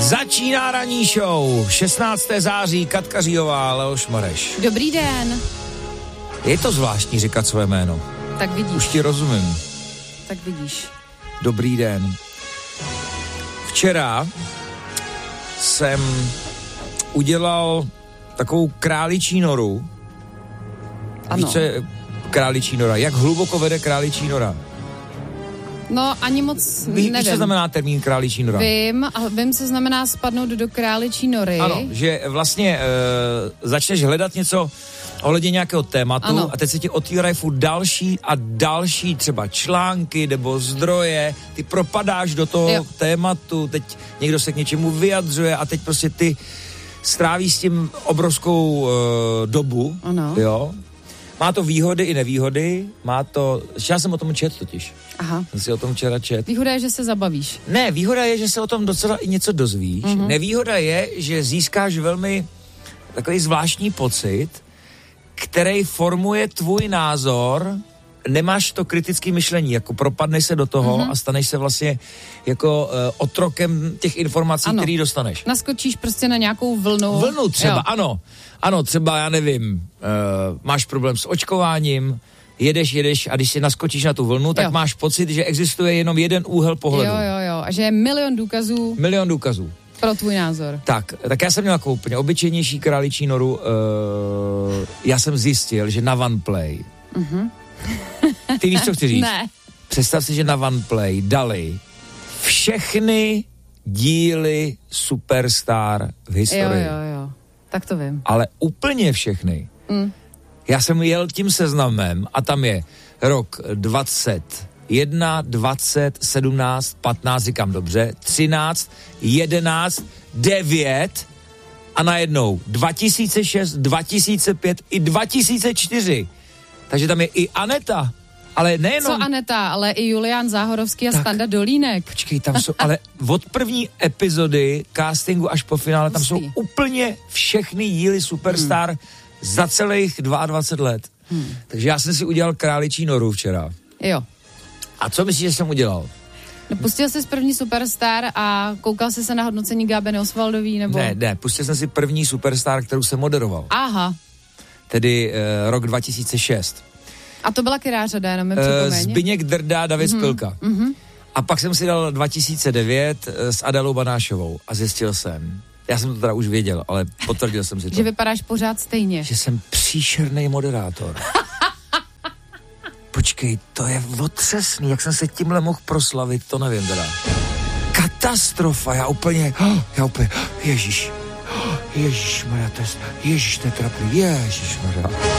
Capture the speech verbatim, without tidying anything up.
Začíná ranní show, šestnáctého září, Katka Říhová, Leoš Mareš. Dobrý den. Je to zvláštní říkat své jméno. Tak vidíš. Už ti rozumím. Tak vidíš. Dobrý den. Včera jsem udělal takovou králičí noru. Ano. Víš, co je králičí nora? Jak hluboko vede králičí nora? No, ani moc Ví, nevím. Víš, co znamená termín králičí nora? Vím, a vím, co znamená spadnout do králičí nory. Ano, že vlastně e, začneš hledat něco ohledně nějakého tématu ano. a teď se ti otvírají furt další a další třeba články nebo zdroje, ty propadáš do toho jo. tématu, teď někdo se k něčemu vyjadřuje a teď prostě ty strávíš s tím obrovskou e, dobu, ano. jo. Má to výhody i nevýhody, má to, já jsem o tom čet totiž. Aha. Jsem si o tom včera čet. Výhoda je, že se zabavíš. Ne, výhoda je, že se o tom docela i něco dozvíš. Mm-hmm. Nevýhoda je, že získáš velmi takový zvláštní pocit, který formuje tvůj názor, nemáš to kritické myšlení, jako propadneš se do toho mm-hmm. a staneš se vlastně jako uh, otrokem těch informací, které dostaneš. Naskočíš prostě na nějakou vlnu. Vlnu třeba, jo. ano. Ano, třeba, já nevím, uh, máš problém s očkováním, jedeš, jedeš a když si naskočíš na tu vlnu, tak jo. máš pocit, že existuje jenom jeden úhel pohledu. Jo, jo, jo. A že je milion důkazů. Milion důkazů. Pro tvůj názor. Tak, tak já jsem měl jako úplně obyčejnější králičí noru. Uh, já jsem zjistil, že na OnePlay. Mhm. Ty víš, co chci říct? Ne. Představ si, že na OnePlay dali všechny díly Superstar v historii. Jo, jo, jo. Tak to vím. Ale úplně všechny. Mm. Já jsem jel tím seznamem a tam je rok dvacet jedna, dvacet, sedmnáct, patnáct, říkám dobře, třináct, jedenáct, devět a najednou dva tisíce šest, dva tisíce pět i dva tisíce čtyři. Takže tam je i Aneta, ale nejenom... Co Aneta, ale i Julián Záhorovský a tak, Standa Dolínek. Počkej, tam jsou, ale od první epizody castingu až po finále, tam jsou úplně všechny díly Superstar hmm. za celých dvacet dva let. Hmm. Takže já jsem si udělal králičí noru včera. Jo. A co myslíš, že jsem udělal? No, pustil jsi první Superstar a koukal jsi se na hodnocení Gábeny Osvaldový, nebo... Ne, ne, pustil jsem si první Superstar, kterou jsem moderoval. Aha. Tedy uh, rok dva tisíce šest. A to byla která řada, jenom mi uh, připomeň. Zbyněk Drda, David mm-hmm. Spilka. Mm-hmm. A pak jsem si dal dva tisíce devět uh, s Adélou Banášovou a zjistil jsem, já jsem to teda už věděl, ale potvrdil jsem si to. Že vypadáš pořád stejně. Že jsem příšerný moderátor. Počkej, to je otřesný, jak jsem se tímhle mohl proslavit, to nevím teda. Katastrofa, já úplně, já úplně, ježiš, ježišmarja, to je, ježiš, to je trapný, ježišmarja.